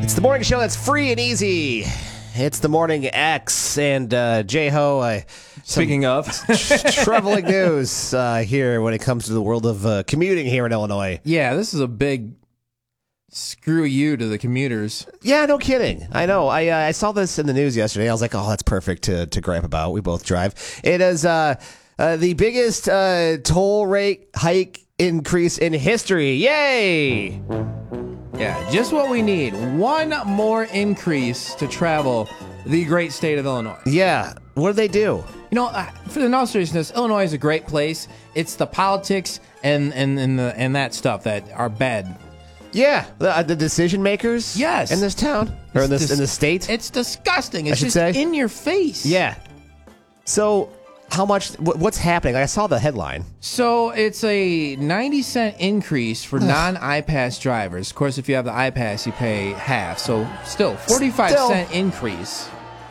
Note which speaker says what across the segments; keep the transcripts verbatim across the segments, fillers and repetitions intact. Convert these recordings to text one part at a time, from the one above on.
Speaker 1: It's the morning show that's free and easy. It's the Morning X, and uh, J-Ho, uh,
Speaker 2: Speaking of.
Speaker 1: troubling news uh, here when it comes to the world of uh, commuting here in Illinois.
Speaker 2: Yeah, this is a big screw you to the commuters.
Speaker 1: Yeah, no kidding. I know. I uh, I saw this in the news yesterday. I was like, oh, that's perfect to, to gripe about. We both drive. It is uh, uh, the biggest uh, toll rate hike increase in history. Yay!
Speaker 2: Yeah, just what we need. One more increase to travel the great state of Illinois.
Speaker 1: Yeah. What do they do?
Speaker 2: You know, uh, for the no seriousness, Illinois is a great place. It's the politics and and and, the, and that stuff that are bad.
Speaker 1: Yeah, the, uh, the decision makers.
Speaker 2: Yes.
Speaker 1: In this town or in
Speaker 2: It's
Speaker 1: this
Speaker 2: dis-
Speaker 1: in the state.
Speaker 2: It's disgusting. It's
Speaker 1: should
Speaker 2: just
Speaker 1: say.
Speaker 2: in your face.
Speaker 1: Yeah. So, how much? Wh- what's happening? I saw the headline.
Speaker 2: So it's a ninety cent increase for non-I-Pass drivers. Of course, if you have the I-Pass, you pay half. So still, forty-five cent increase.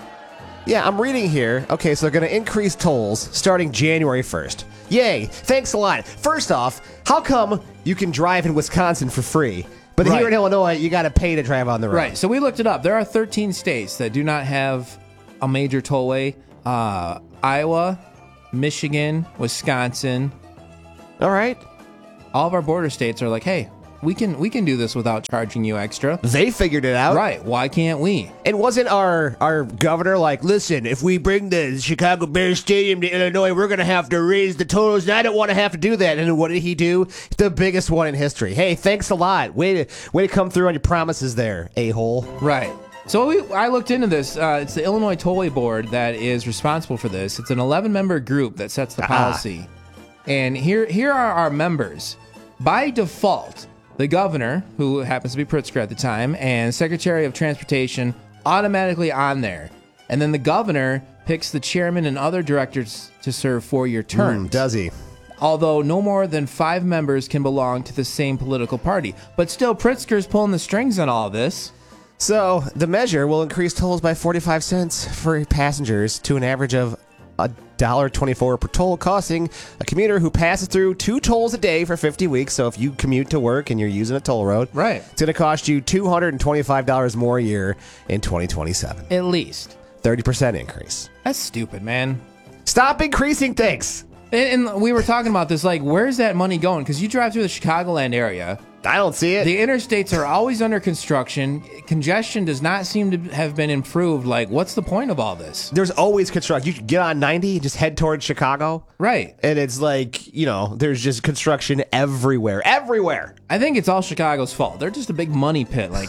Speaker 1: Yeah, I'm reading here. Okay, so they're going to increase tolls starting January first. Yay! Thanks a lot. First off, how come you can drive in Wisconsin for free, but
Speaker 2: Right.
Speaker 1: here in Illinois you got to pay to drive on the road?
Speaker 2: Right. So we looked it up. There are thirteen states that do not have a major tollway. Uh, Iowa, Michigan, Wisconsin.
Speaker 1: All right.
Speaker 2: All of our border states are like, hey, we can we can do this without charging you extra.
Speaker 1: They figured it out.
Speaker 2: Right. Why can't we?
Speaker 1: And wasn't our our governor like, listen, if we bring the Chicago Bears Stadium to Illinois, we're going to have to raise the tolls, and I don't want to have to do that. And what did he do? The biggest one in history. Hey, thanks a lot. Way to, way to come through on your promises there, a-hole.
Speaker 2: Right. So we, I looked into this. Uh, it's the Illinois Tollway Board that is responsible for this. It's an eleven-member group that sets the policy. And here, here are our members. By default, the governor, who happens to be Pritzker at the time, and Secretary of Transportation automatically on there. And then the governor picks the chairman and other directors to serve four-year terms.
Speaker 1: Mm, does he?
Speaker 2: Although no more than five members can belong to the same political party. But still, Pritzker's pulling the strings on all of this.
Speaker 1: So the measure will increase tolls by forty-five cents for passengers to an average of one dollar twenty-four per toll, costing a commuter who passes through two tolls a day for fifty weeks. So if you commute to work and you're using a toll road,
Speaker 2: Right.
Speaker 1: it's going to cost you two hundred twenty-five dollars more a year in twenty twenty-seven.
Speaker 2: At least.
Speaker 1: thirty percent increase.
Speaker 2: That's stupid, man.
Speaker 1: Stop increasing things.
Speaker 2: And, and we were talking about this, like, where's that money going? Because you drive through the Chicagoland area.
Speaker 1: I don't see it.
Speaker 2: The interstates are always under construction. Congestion does not seem to have been improved. Like, what's the point of all this?
Speaker 1: There's always construction. You can get on ninety and just head towards Chicago.
Speaker 2: Right.
Speaker 1: And it's like, you know, there's just construction everywhere. Everywhere.
Speaker 2: I think it's all Chicago's fault. They're just a big money pit. Like,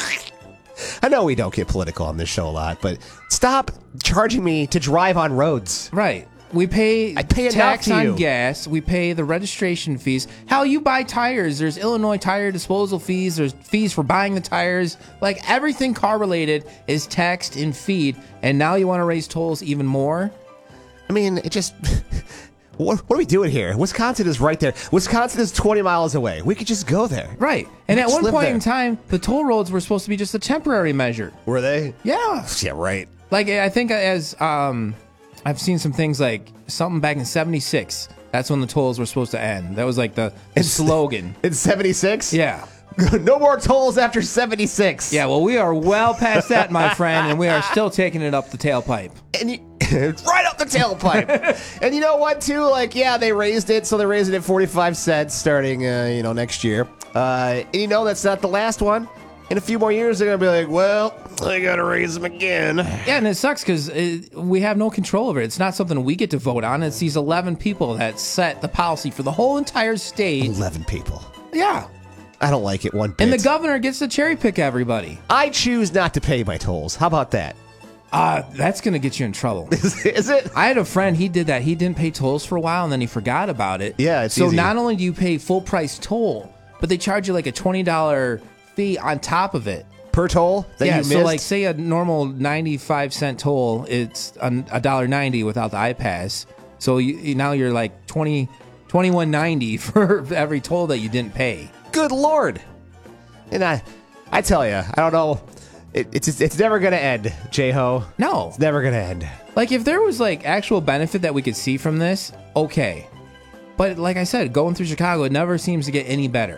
Speaker 1: I know we don't get political on this show a lot, but stop charging me to drive on roads.
Speaker 2: right. We pay,
Speaker 1: I pay enough
Speaker 2: tax
Speaker 1: to
Speaker 2: on
Speaker 1: you.
Speaker 2: gas. We pay the registration fees. Hell, you buy tires. There's Illinois tire disposal fees. There's fees for buying the tires. Like, everything car related is taxed and feed. And now you want to raise tolls even more?
Speaker 1: I mean, it just... What, what are we doing here? Wisconsin is right there. Wisconsin is twenty miles away. We could just go there.
Speaker 2: Right. And at
Speaker 1: Just
Speaker 2: one
Speaker 1: live
Speaker 2: point
Speaker 1: there.
Speaker 2: in time, the toll roads were supposed to be just a temporary measure.
Speaker 1: Were they?
Speaker 2: Yeah.
Speaker 1: Yeah, right.
Speaker 2: Like, I think as um, I've seen some things like something back in seventy-six. That's when the tolls were supposed to end. That was like the, the slogan.
Speaker 1: It's seventy-six?
Speaker 2: Yeah.
Speaker 1: No more tolls after seventy-six.
Speaker 2: Yeah, well, we are well past that, my friend, and we are still taking it up the tailpipe.
Speaker 1: And you, it's right up the tailpipe. And you know what, too? Like, yeah, they raised it, so they raised it at forty-five cents starting, uh, you know, next year. Uh, and you know that's not the last one. In a few more years, they're going to be like, well, I got to raise them again.
Speaker 2: Yeah, and it sucks because we have no control over it. It's not something we get to vote on. It's these eleven people that set the policy for the whole entire state.
Speaker 1: eleven people.
Speaker 2: Yeah.
Speaker 1: I don't like it one bit.
Speaker 2: And the governor gets to cherry pick everybody.
Speaker 1: I choose not to pay my tolls. How about that?
Speaker 2: Uh, that's going to get you in trouble.
Speaker 1: Is, is it?
Speaker 2: I had a friend, he did that. He didn't pay tolls for a while, and then he forgot about it.
Speaker 1: Yeah, it's
Speaker 2: So
Speaker 1: easy.
Speaker 2: not only do you pay full price toll, but they charge you like a twenty dollars fee on top of it.
Speaker 1: Per toll that
Speaker 2: yeah,
Speaker 1: you missed?
Speaker 2: so like say a normal ninety-five cent toll, it's a one dollar ninety without the iPass. So you, you, now you're like twenty, twenty-one ninety for every toll that you didn't pay.
Speaker 1: Good Lord. And I, I tell you, I don't know. It, it's just, it's never going to end, J-Ho.
Speaker 2: No.
Speaker 1: It's never going to end.
Speaker 2: Like, if there was, like, actual benefit that we could see from this, okay. But like I said, going through Chicago, it never seems to get any better.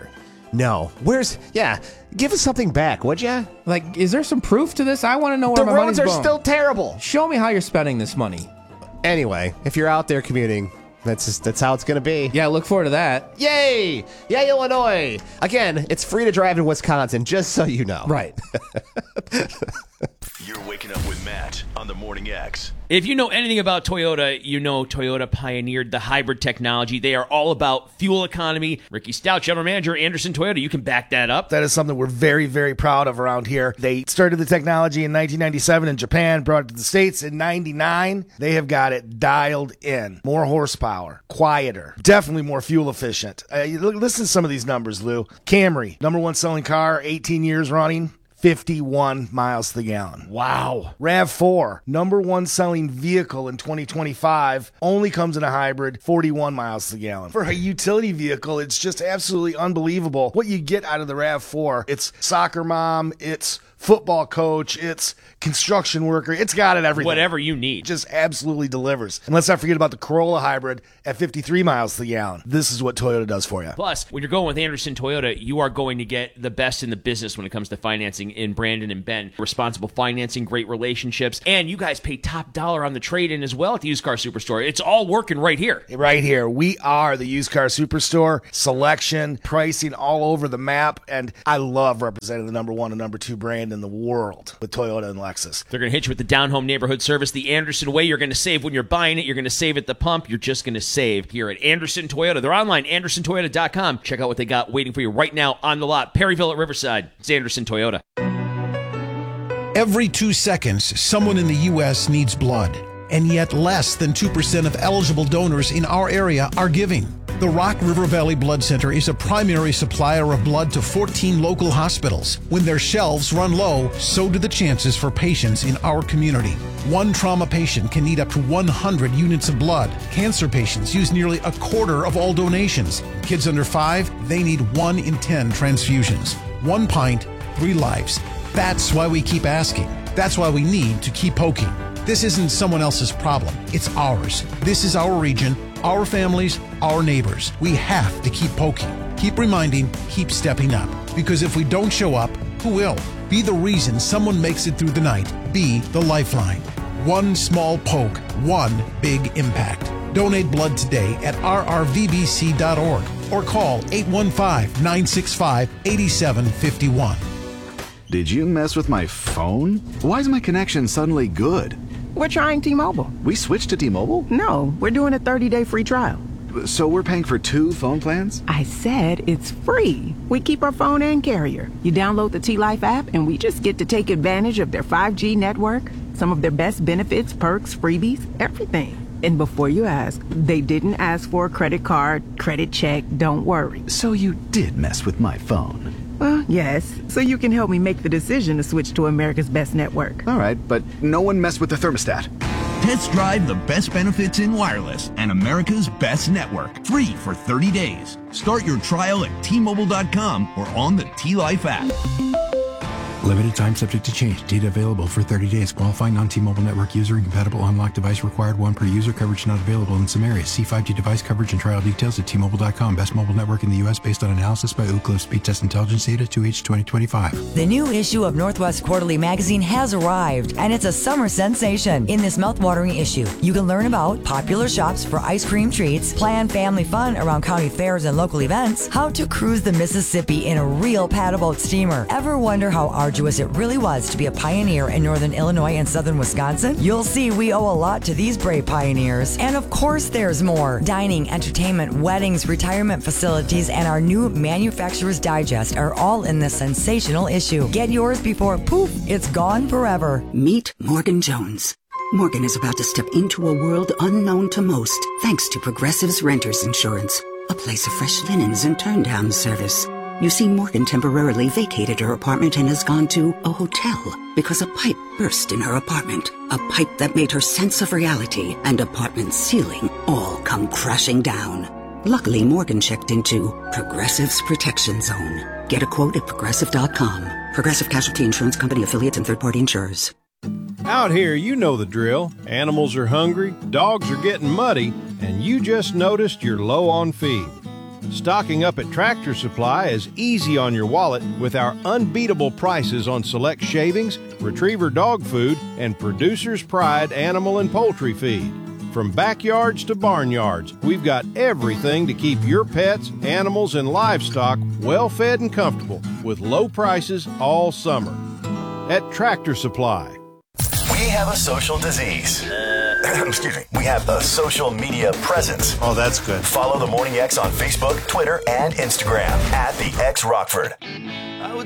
Speaker 1: No. Where's, yeah, give us something back, would ya?
Speaker 2: Like, is there some proof to this? I want to know where
Speaker 1: The
Speaker 2: my money's
Speaker 1: roads are
Speaker 2: going.
Speaker 1: still terrible.
Speaker 2: Show me how you're spending this money.
Speaker 1: Anyway, if you're out there commuting, that's just, that's how it's going to be.
Speaker 2: Yeah, look forward to that.
Speaker 1: Yay! Yay, Illinois! Again, it's free to drive in Wisconsin, just so you know.
Speaker 2: Right.
Speaker 3: You're waking up with Matt on the Morning X.
Speaker 4: If you know anything about Toyota, you know Toyota pioneered the hybrid technology. They are all about fuel economy. Ricky Stout, general manager, Anderson Toyota, you can back that up.
Speaker 5: That is something we're very, very proud of around here. They started the technology in nineteen ninety-seven in Japan, brought it to the States in ninety-nine. They have got it dialed in. More horsepower, quieter, definitely more fuel efficient. Uh, you look, listen to some of these numbers, Lou. Camry, number one selling car, eighteen years running. fifty-one miles to the gallon.
Speaker 4: Wow.
Speaker 5: RAV four, number one selling vehicle in twenty twenty-five, only comes in a hybrid, forty-one miles to the gallon. For a utility vehicle, it's just absolutely unbelievable what you get out of the RAV four. It's soccer mom, it's football coach, it's construction worker, it's got it everything.
Speaker 4: Whatever you need.
Speaker 5: It just absolutely delivers. And let's not forget about the Corolla hybrid at fifty-three miles to the gallon. This is what Toyota does for you.
Speaker 4: Plus, when you're going with Anderson Toyota, you are going to get the best in the business when it comes to financing in Brandon and Ben. Responsible financing, great relationships, and you guys pay top dollar on the trade-in as well at the Used Car Superstore. It's all working right here.
Speaker 5: Right here. We are the Used Car Superstore. Selection, pricing all over the map, and I love representing the number one and number two brand in the world with Toyota and Lexus.
Speaker 4: They're going to hit you with the down-home neighborhood service the Anderson way. You're going to save when you're buying it. You're going to save at the pump. You're just going to save here at Anderson Toyota. They're online, anderson toyota dot com. Check out what they got waiting for you right now on the lot. Perryville at Riverside. It's Anderson Toyota.
Speaker 6: Every two seconds, someone in the U S needs blood, and yet less than two percent of eligible donors in our area are giving. The Rock River Valley Blood Center is a primary supplier of blood to fourteen local hospitals. When their shelves run low, so do the chances for patients in our community. One trauma patient can need up to one hundred units of blood. Cancer patients use nearly a quarter of all donations. Kids under five, they need one in ten transfusions. One pint, three lives. That's why we keep asking. That's why we need to keep poking. This isn't someone else's problem. It's ours. This is our region, our families, our neighbors. We have to keep poking, keep reminding, keep stepping up. Because if we don't show up, who will? Be the reason someone makes it through the night. Be the lifeline. One small poke, one big impact. Donate blood today at r r v b c dot org or call eight one five, nine six five, eight seven five one.
Speaker 7: Did you mess with my phone? Why is my connection suddenly good?
Speaker 8: We're trying T-Mobile.
Speaker 7: We switched to T-Mobile?
Speaker 8: No, we're doing a thirty-day free trial.
Speaker 7: So we're paying for two phone plans?
Speaker 8: I said it's free. We keep our phone and carrier. You download the T-Life app and we just get to take advantage of their five G network, some of their best benefits, perks, freebies, everything. And before you ask, they didn't ask for a credit card, credit check, don't worry.
Speaker 7: So you did mess with my phone?
Speaker 8: Well, yes, so you can help me make the decision to switch to America's best network.
Speaker 7: All right, but no one messed with the thermostat.
Speaker 9: Test drive the best benefits in wireless and America's best network. Free for thirty days. Start your trial at T Mobile dot com or on the T-Life app.
Speaker 10: Limited time subject to change. Data available for thirty days. Qualifying non-T-Mobile network user. Incompatible unlocked device required. One per user. Coverage not available in some areas. See five G device coverage and trial details at T Mobile dot com. Best mobile network in the U S based on analysis by Ookla Speed Test Intelligence Data two H twenty twenty-five.
Speaker 11: The new issue of Northwest Quarterly magazine has arrived, and it's a summer sensation. In this mouthwatering issue, you can learn about popular shops for ice cream treats, plan family fun around county fairs and local events, how to cruise the Mississippi in a real paddleboat steamer. Ever wonder how arduous it really was to be a pioneer in northern Illinois and southern Wisconsin? You'll see we owe a lot to these brave pioneers. And of course there's more. Dining, entertainment, weddings, retirement facilities, and our new Manufacturer's Digest are all in this sensational issue. Get yours before, poof, it's gone forever.
Speaker 12: Meet Morgan Jones. Morgan is about to step into a world unknown to most, thanks to Progressive's Renters Insurance, a place of fresh linens and turn-down service. You see, Morgan temporarily vacated her apartment and has gone to a hotel because a pipe burst in her apartment. A pipe that made her sense of reality and apartment ceiling all come crashing down. Luckily, Morgan checked into Progressive's Protection Zone. Get a quote at progressive dot com. Progressive Casualty Insurance Company affiliates and third-party insurers.
Speaker 13: Out here, you know the drill. Animals are hungry, dogs are getting muddy, and you just noticed you're low on feed. Stocking up at Tractor Supply is easy on your wallet with our unbeatable prices on select shavings, retriever dog food, and Producer's Pride animal and poultry feed. From backyards to barnyards, we've got everything to keep your pets, animals, and livestock well fed and comfortable with low prices all summer. At Tractor Supply.
Speaker 3: We have a social disease. Excuse me. We have a social media presence.
Speaker 13: Oh, that's good.
Speaker 3: Follow the Morning X on Facebook, Twitter, and Instagram at the X Rockford.